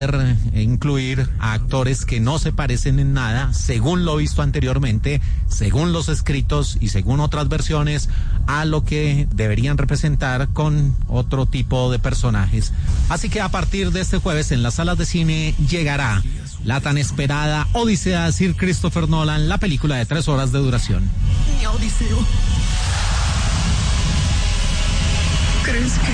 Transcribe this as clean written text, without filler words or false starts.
incluir a actores que no se parecen en nada, según lo visto anteriormente, según los escritos y según otras versiones, a lo que deberían representar con otro tipo de personajes. Así que a partir de este jueves en las salas de cine llegará la tan esperada Odisea de Sir Christopher Nolan, la película de 3 horas de duración. Mi Odiseo. ¿Crees que